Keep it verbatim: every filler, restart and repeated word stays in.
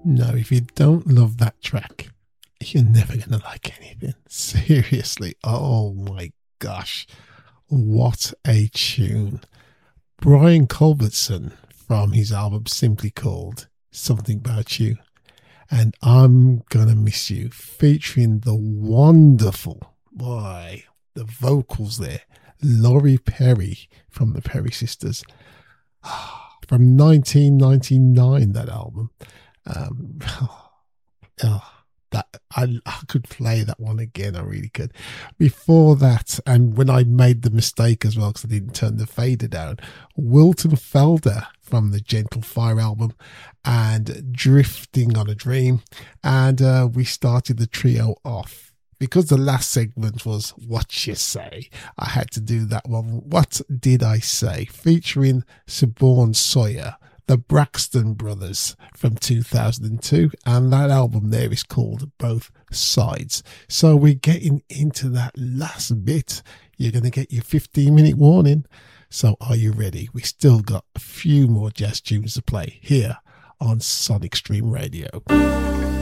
No, if you don't love that track, you're never going to like anything. Seriously. Oh my gosh. What a tune. Brian Culbertson from his album simply called Something About You. And I'm Gonna Miss You, featuring the wonderful, boy, the vocals there, Laurie Perry from the Perry Sisters. From nineteen ninety-nine, that album. Um, oh, that I, I could play that one again. I really could. Before that, and when I made the mistake as well, because I didn't turn the fader down, Wilton Felder from the Gentle Fire album, and Drifting on a Dream. And uh, we started the trio off. Because the last segment was What You Say, I had to do that one. What Did I Say? Featuring Siobhan Sawyer, the Braxton Brothers from two thousand two. And that album there is called Both Sides. So we're getting into that last bit. You're going to get your fifteen minute warning. So are you ready? We still got a few more jazz tunes to play here on Sonic Stream Radio.